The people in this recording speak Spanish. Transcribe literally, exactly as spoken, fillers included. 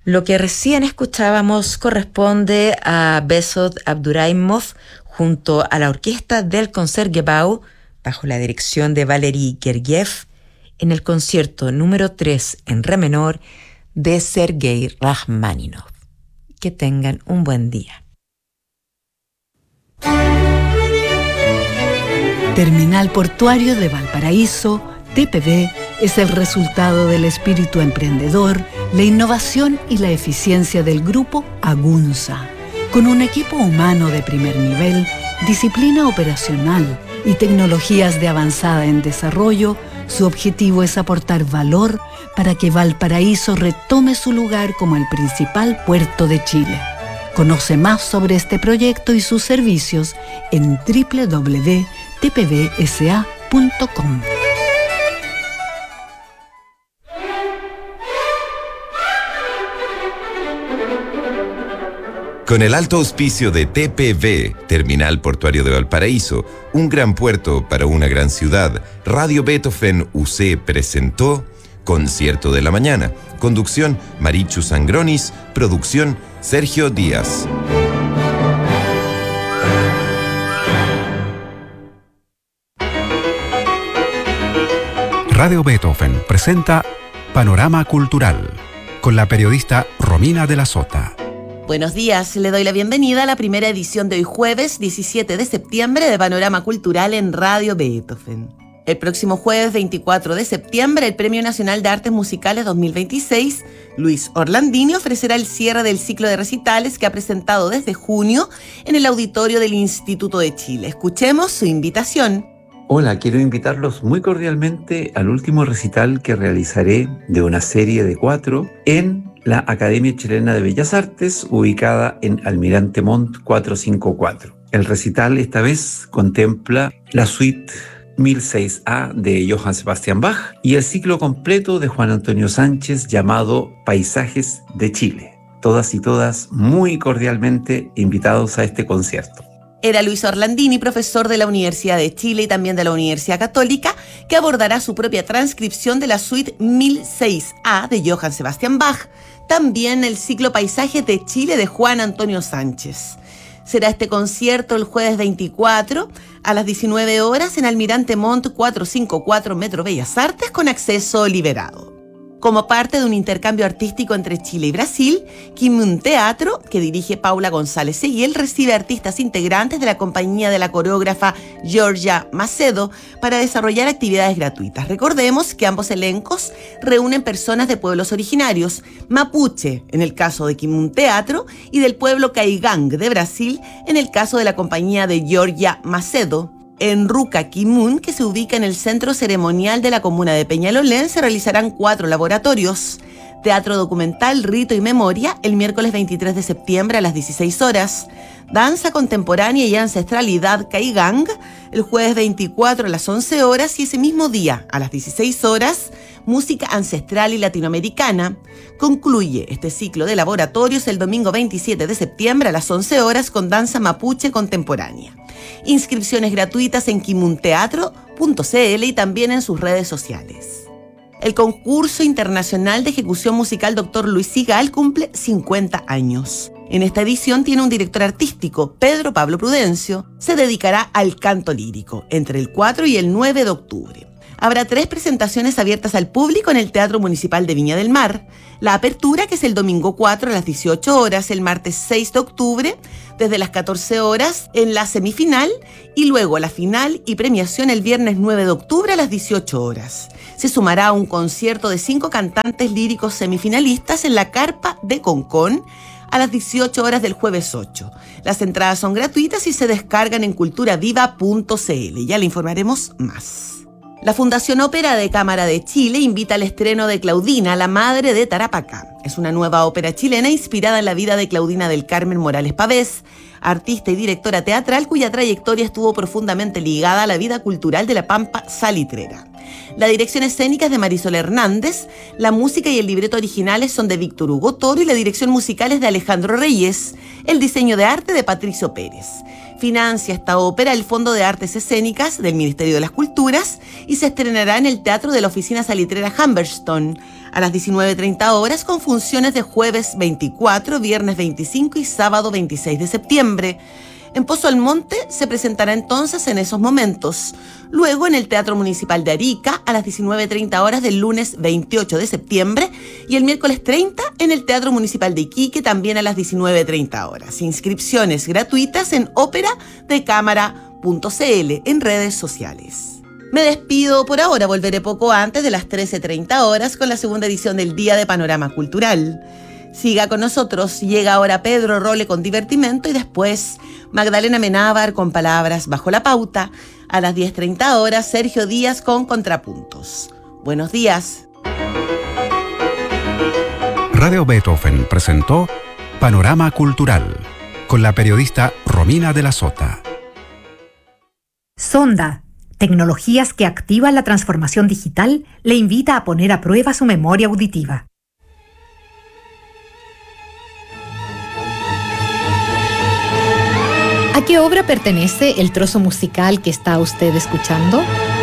Lo que recién escuchábamos corresponde a Behzod Abduraimov junto a la orquesta del Concertgebouw, bajo la dirección de Valery Gergiev, en el concierto número tres en re menor de Sergei Rachmaninoff. Que tengan un buen día. Terminal Portuario de Valparaíso, T P V, es el resultado del espíritu emprendedor, la innovación y la eficiencia del grupo Agunza. Con un equipo humano de primer nivel, disciplina operacional y tecnologías de avanzada en desarrollo, su objetivo es aportar valor para que Valparaíso retome su lugar como el principal puerto de Chile. Conoce más sobre este proyecto y sus servicios en doble u doble u doble u punto t p v s a punto com. Con el alto auspicio de T P V, Terminal Portuario de Valparaíso, un gran puerto para una gran ciudad, Radio Beethoven U C presentó Concierto de la Mañana. Conducción, Marichu Sangronis. Producción, Sergio Díaz. Radio Beethoven presenta Panorama Cultural, con la periodista Romina de la Sota. Buenos días, le doy la bienvenida a la primera edición de hoy jueves diecisiete de septiembre de Panorama Cultural en Radio Beethoven. El próximo jueves veinticuatro de septiembre, el Premio Nacional de Artes Musicales dos mil veintiséis, Luis Orlandini, ofrecerá el cierre del ciclo de recitales que ha presentado desde junio en el auditorio del Instituto de Chile. Escuchemos su invitación. Hola, quiero invitarlos muy cordialmente al último recital que realizaré de una serie de cuatro en la Academia Chilena de Bellas Artes, ubicada en Almirante Montt cuatrocientos cincuenta y cuatro. El recital esta vez contempla la suite mil seis A de Johann Sebastian Bach y el ciclo completo de Juan Antonio Sánchez llamado Paisajes de Chile. Todas y todas muy cordialmente invitados a este concierto. Era Luis Orlandini, profesor de la Universidad de Chile y también de la Universidad Católica, que abordará su propia transcripción de la suite mil seis A de Johann Sebastian Bach, también el ciclo Paisajes de Chile de Juan Antonio Sánchez. Será este concierto el jueves veinticuatro a las diecinueve horas en Almirante Montt cuatrocientos cincuenta y cuatro Metro Bellas Artes con acceso liberado. Como parte de un intercambio artístico entre Chile y Brasil, Kimun Teatro, que dirige Paula González Seguiel, recibe artistas integrantes de la compañía de la coreógrafa Georgia Macedo para desarrollar actividades gratuitas. Recordemos que ambos elencos reúnen personas de pueblos originarios, mapuche en el caso de Kimun Teatro y del pueblo Caigang de Brasil en el caso de la compañía de Georgia Macedo. En Ruca Kimun, que se ubica en el centro ceremonial de la comuna de Peñalolén, se realizarán cuatro laboratorios. Teatro documental, rito y memoria, el miércoles veintitrés de septiembre a las dieciséis horas. Danza contemporánea y ancestralidad Caigang, el jueves veinticuatro a las once horas y ese mismo día, a las dieciséis horas, música ancestral y latinoamericana. Concluye este ciclo de laboratorios el domingo veintisiete de septiembre a las once horas con danza mapuche contemporánea. Inscripciones gratuitas en kimunteatro punto c l y también en sus redes sociales. El concurso internacional de ejecución musical doctor Luis Sigal cumple cincuenta años. En esta edición tiene un director artístico, Pedro Pablo Prudencio. Se dedicará al canto lírico entre el cuatro y el nueve de octubre. Habrá tres presentaciones abiertas al público en el Teatro Municipal de Viña del Mar. La apertura, que es el domingo cuatro a las dieciocho horas, el martes seis de octubre, desde las catorce horas, en la semifinal, y luego la final y premiación el viernes nueve de octubre a las dieciocho horas. Se sumará a un concierto de cinco cantantes líricos semifinalistas en la Carpa de Concón a las dieciocho horas del jueves ocho. Las entradas son gratuitas y se descargan en cultura viva punto c l. Ya le informaremos más. La Fundación Ópera de Cámara de Chile invita al estreno de Claudina, la madre de Tarapacá. Es una nueva ópera chilena inspirada en la vida de Claudina del Carmen Morales Pavés, artista y directora teatral cuya trayectoria estuvo profundamente ligada a la vida cultural de la Pampa salitrera. La dirección escénica es de Marisol Hernández, la música y el libreto originales son de Víctor Hugo Toro y la dirección musical es de Alejandro Reyes, el diseño de arte de Patricio Pérez. Financia esta ópera el Fondo de Artes Escénicas del Ministerio de las Culturas y se estrenará en el Teatro de la Oficina Salitrera Humberstone a las diecinueve treinta horas con funciones de jueves veinticuatro, viernes veinticinco y sábado veintiséis de septiembre. En Pozo Almonte se presentará entonces en esos momentos. Luego en el Teatro Municipal de Arica a las diecinueve treinta horas del lunes veintiocho de septiembre y el miércoles treinta en el Teatro Municipal de Iquique también a las diecinueve treinta horas. Inscripciones gratuitas en ópera de cámara punto c l en redes sociales. Me despido por ahora, volveré poco antes de las trece treinta horas con la segunda edición del Día de Panorama Cultural. Siga con nosotros, llega ahora Pedro Role con Divertimento y después Magdalena Menábar con Palabras Bajo la Pauta. A las diez treinta horas Sergio Díaz con Contrapuntos. Buenos días. Radio Beethoven presentó Panorama Cultural con la periodista Romina de la Sota. Sonda, tecnologías que activan la transformación digital, le invita a poner a prueba su memoria auditiva. ¿A qué obra pertenece el trozo musical que está usted escuchando?